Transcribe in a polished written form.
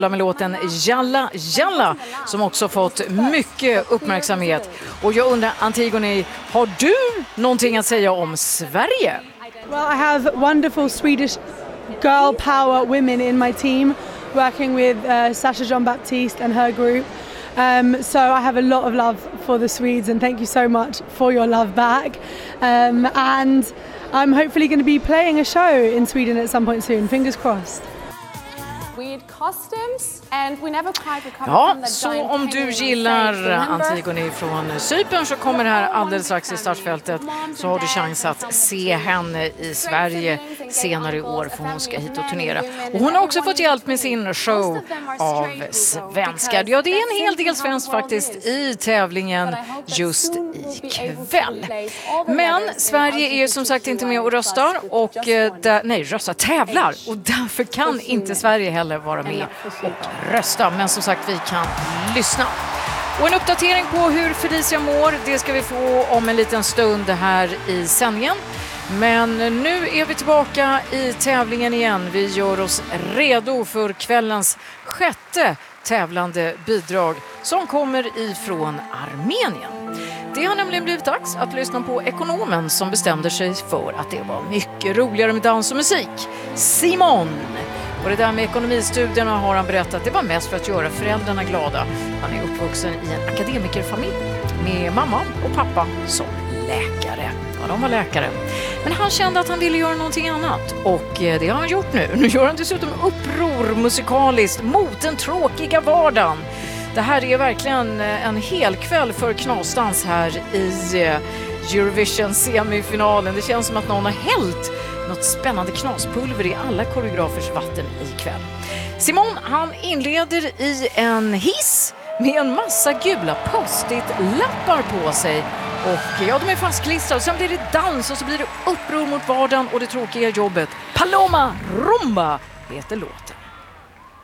med låten Jalla Jalla som också fått mycket uppmärksamhet. Och jag undrar, Antigone, har du någonting att säga om Sverige? Well, I have wonderful Swedish girl power women in my team working with Sasha Jean-Baptiste and her group. So I have a lot of love for the Swedes and thank you so much for your love back. And I'm hopefully going to be playing a show in Sweden at some point soon, fingers crossed. Ja, så om du gillar Antigone från Cypern så kommer det här alldeles strax i startfältet, så har du chans att se henne i Sverige senare i år, för hon ska hit och turnera. Och hon har också fått hjälp med sin show av svenskar. Ja, det är en hel del svenskt faktiskt i tävlingen just ikväll. Men Sverige är ju som sagt inte med och röstar och tävlar, och därför kan inte Sverige heller vara med och rösta. Men som sagt, vi kan lyssna. Och en uppdatering på hur Felicia mår, det ska vi få om en liten stund här i sändningen. Men nu är vi tillbaka i tävlingen igen. Vi gör oss redo för kvällens sjätte tävlande bidrag som kommer ifrån Armenien. Det har nämligen blivit dags att lyssna på ekonomen som bestämde sig för att det var mycket roligare med dans och musik. Simon! Och det där med ekonomistudierna har han berättat, det var mest för att göra föräldrarna glada. Han är uppvuxen i en akademikerfamilj med mamma och pappa som läkare. Ja, de var läkare. Men han kände att han ville göra någonting annat. Och det har han gjort nu. Nu gör han dessutom uppror musikaliskt mot den tråkiga vardagen. Det här är verkligen en hel kväll för knasdans här i Eurovision semifinalen. Det känns som att någon har hällt något spännande knaspulver i alla koreografers vatten ikväll. Simon, han inleder i en hiss med en massa gula post-it-lappar på sig. Och ja, de är fastklistrade och sen blir det dans och så blir det uppror mot vardagen och det tråkiga jobbet. Paloma Rumba heter låten.